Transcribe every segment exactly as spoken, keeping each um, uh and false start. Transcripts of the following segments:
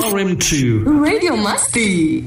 R M two Radio Masti.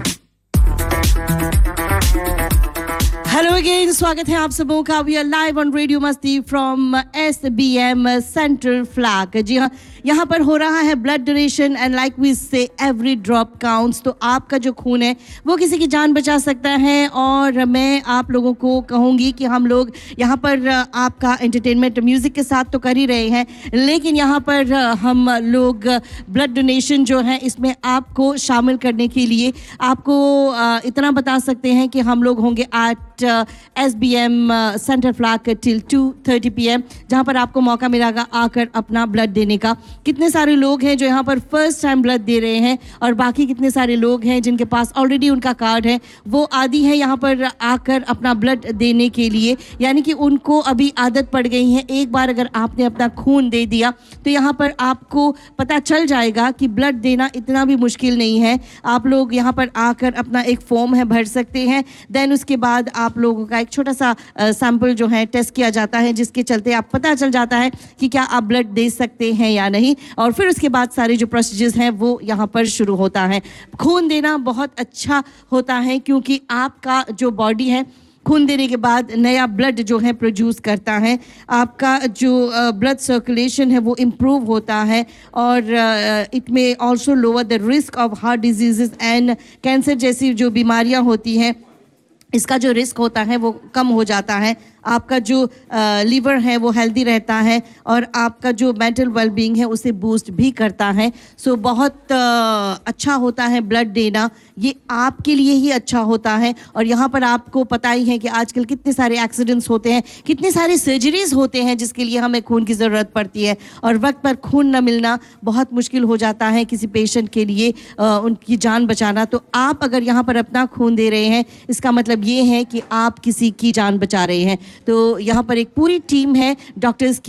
Hello again, स्वागत है आप सबों का। We are live on radio मस्ती from S B M central flag. जी हाँ, यहाँ पर हो रहा है blood donation and like we से एवरी ड्रॉप काउंट्स। तो आपका जो खून है वो किसी की जान बचा सकता है। और मैं आप लोगों को कहूँगी कि हम लोग यहाँ पर आपका एंटरटेनमेंट म्यूज़िक के साथ तो कर ही रहे हैं, लेकिन यहाँ पर हम लोग ब्लड डोनेशन जो है इसमें आपको शामिल करने के लिए आपको इतना बता सकते हैं कि हम लोग होंगे eight S B M centre flag till two thirty P M, जहाँ पर आपको मौका मिलेगा आकर अपना ब्लड देने का। कितने सारे लोग हैं जो यहाँ पर फर्स्ट टाइम ब्लड दे रहे हैं और बाकी कितने सारे लोग हैं जिनके पास ऑलरेडी उनका कार्ड है, वो आदि हैं यहाँ पर आकर अपना ब्लड देने के लिए। यानी कि उनको अभी आदत पड़ गई है, एक बार अगर आपने अपना खून दे दिया तो यहाँ पर आपको पता चल जाएगा कि ब्लड देना इतना भी मुश्किल नहीं है। आप लोग यहाँ पर आकर अपना एक फॉर्म है भर सकते हैं। देन उसके बाद आप लोगों का एक छोटा सा सैंपल जो है टेस्ट किया जाता है, जिसके चलते आप पता चल जाता है कि क्या आप ब्लड दे सकते हैं या नहीं। और फिर उसके बाद सारे जो प्रोसीजर्स हैं वो यहाँ पर शुरू होता है। खून देना बहुत अच्छा होता है क्योंकि आपका जो बॉडी है खून देने के बाद नया ब्लड जो है प्रोड्यूस करता है। आपका जो ब्लड सर्कुलेशन है वो इम्प्रूव होता है और it may also lower the risk of heart diseases and cancer जैसी जो बीमारियां होती हैं, इसका जो रिस्क होता है वो कम हो जाता है। आपका जो लीवर है वो हेल्दी रहता है और आपका जो मेंटल वेलबींग है उसे बूस्ट भी करता है। सो so, बहुत आ, अच्छा होता है ब्लड देना, ये आपके लिए ही अच्छा होता है। और यहाँ पर आपको पता ही है कि आजकल कितने सारे एक्सीडेंट्स होते हैं, कितने सारे सर्जरीज होते हैं जिसके लिए हमें खून की ज़रूरत पड़ती है और वक्त पर खून न मिलना बहुत मुश्किल हो जाता है किसी पेशेंट के लिए आ, उनकी जान बचाना। तो आप अगर यहाँ पर अपना खून दे रहे हैं, इसका मतलब ये है कि आप किसी की जान बचा रहे हैं। तो यहाँ पर एक पूरी टीम है डॉक्टर्स की